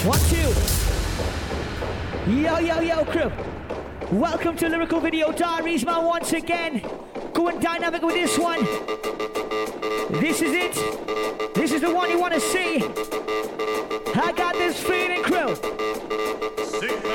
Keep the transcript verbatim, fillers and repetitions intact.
One, two. Yo, yo, yo, crew. Welcome to Lyrical Video Diaries, man, once again. Going dynamic with this one. This is it. This is the one you want to see. I got this feeling, crew.